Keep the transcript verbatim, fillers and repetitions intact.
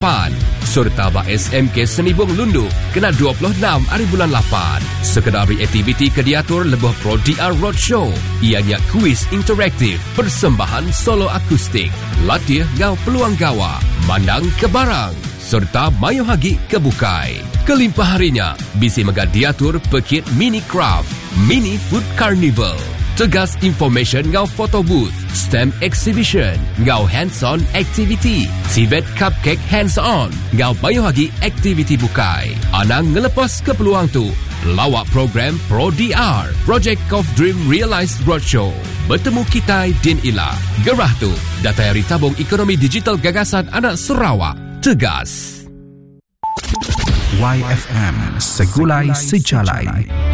lapan. Serta ba S M K Senibung Lundu kena dua puluh enam hari bulan lapan. Sekedari aktiviti ke diatur lebih Pro D R Roadshow. Ianya kuis interaktif, persembahan solo akustik, latih ngau peluang gawa, mandang ke barang, serta mayu hagi ke bukai. Kelimpah harinya, bisi mega diatur pekit mini craft, mini food carnival. Tegas information ngau photo booth, stamp exhibition, ngau hands-on activity, Tibet cupcake hands-on, ngau mayu hagi aktiviti bukai. Anang ngelepas ke peluang tu, lawak program Pro D R, Project of Dream Realized Roadshow. Bertemu kita Din Ila. Gerah tu, data hari tabung ekonomi digital gagasan anak Sarawak. Tegas. Y F M Segulai Sejalai.